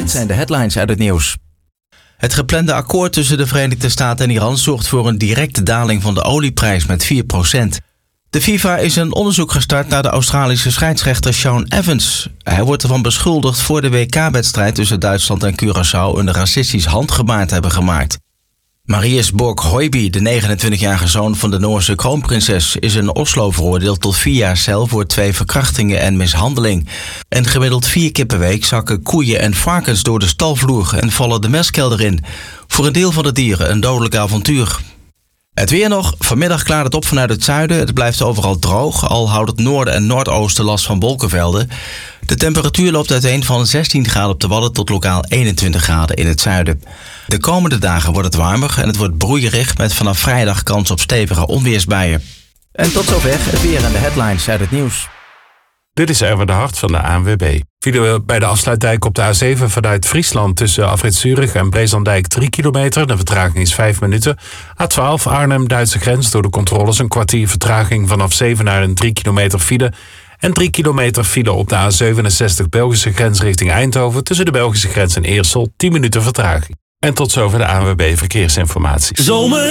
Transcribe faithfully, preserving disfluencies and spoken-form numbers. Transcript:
Dit zijn de headlines uit het nieuws. Het geplande akkoord tussen de Verenigde Staten en Iran zorgt voor een directe daling van de olieprijs met vier procent. De FIFA is een onderzoek gestart naar de Australische scheidsrechter Sean Evans. Hij wordt ervan beschuldigd voor de W K-wedstrijd tussen Duitsland en Curaçao een racistisch handgebaar te hebben gemaakt. Marius Borg-Høiby, de negenentwintigjarige zoon van de Noorse kroonprinses, is in Oslo veroordeeld tot vier jaar cel voor twee verkrachtingen en mishandeling. En gemiddeld vier keer per week zakken koeien en varkens door de stalvloer en vallen de mestkelder in. Voor een deel van de dieren een dodelijk avontuur. Het weer nog. Vanmiddag klaart het op vanuit het zuiden. Het blijft overal droog, al houdt het noorden en noordoosten last van wolkenvelden. De temperatuur loopt uiteen van zestien graden op de Wadden tot lokaal eenentwintig graden in het zuiden. De komende dagen wordt het warmer en het wordt broeierig met vanaf vrijdag kans op stevige onweersbuien. En tot zover het weer en de headlines uit het nieuws. Dit is Erwin de Hart van de A N W B. File bij de afsluitdijk op de A zeven vanuit Friesland tussen Afrit Zurich en Breeslanddijk drie kilometer. De vertraging is vijf minuten. A twaalf Arnhem-Duitse grens door de controles een kwartier vertraging vanaf Zevenaar en drie kilometer file. En drie kilometer file op de A zevenenzestig Belgische grens richting Eindhoven tussen de Belgische grens en Eersel tien minuten vertraging. En tot zover de A N W B Verkeersinformatie. Zomer.